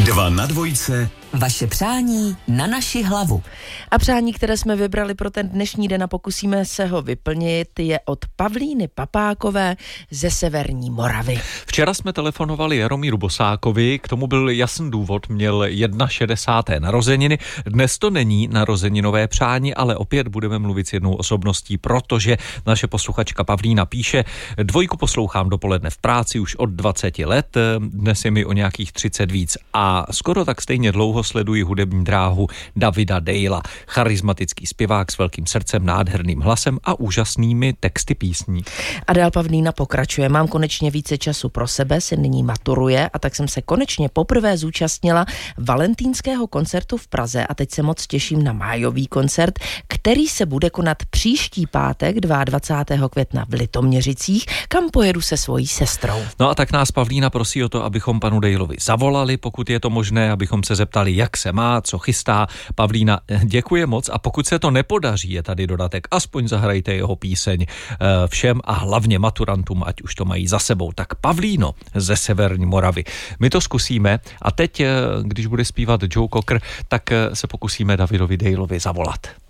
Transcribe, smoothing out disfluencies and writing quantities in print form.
Dva na dvojce. Vaše přání na naši hlavu. A přání, které jsme vybrali pro ten dnešní den a pokusíme se ho vyplnit, je od Pavlíny Papákové ze Severní Moravy. Včera jsme telefonovali Jaromíru Bosákovi, k tomu byl jasný důvod, měl 61. narozeniny. Dnes to není narozeninové přání, ale opět budeme mluvit s jednou osobností, protože naše posluchačka Pavlína píše: Dvojku poslouchám dopoledne v práci už od 20 let, dnes je mi o nějakých 30 víc a skoro tak stejně dlouho sleduji hudební dráhu Davida Dejla. Charismatický zpěvák s velkým srdcem, nádherným hlasem a úžasnými texty písní. A dál Pavlína pokračuje. Mám konečně více času pro sebe, se nyní maturuje a tak jsem se konečně poprvé zúčastnila valentýnského koncertu v Praze a teď se moc těším na májový koncert, který se bude konat příští pátek 22. května v Litoměřicích, kam pojedu se svojí sestrou. No a tak nás Pavlína prosí o to, abychom panu Dejlovi zavolali, pokud je to možné, abychom se zeptali, jak se má, co chystá. Pavlína děkuje moc a pokud se to nepodaří, je tady dodatek, aspoň zahrajte jeho píseň všem a hlavně maturantům, ať už to mají za sebou. Tak Pavlíno ze Severní Moravy, my to zkusíme a teď, když bude zpívat Joe Cocker, tak se pokusíme Davidovi Dejlovi zavolat.